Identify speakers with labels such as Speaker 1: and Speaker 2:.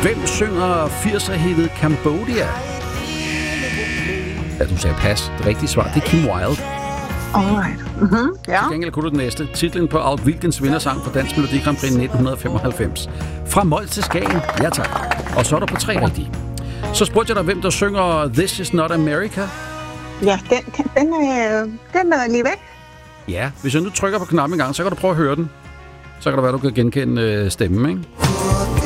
Speaker 1: Hvem synger 80'er-hittet Cambodia? Ja, du sagde pas. Det rigtige svar, det er Kim Wilde.
Speaker 2: Alright. Ja.
Speaker 1: Til gengæld kunne du den næste. Titlen på Alt Wilkens vindersang for Dansk Melodi Grand Prix 1995. Fra Mol til Skagen. Ja tak. Og så er du på 3 rigtige. Så spurgte jeg dig, hvem der synger This Is Not America?
Speaker 2: Ja, den er lige væk.
Speaker 1: Ja, hvis jeg nu trykker på knappen en gang, så kan du prøve at høre den. Så kan det være, du kan genkende stemmen, ikke?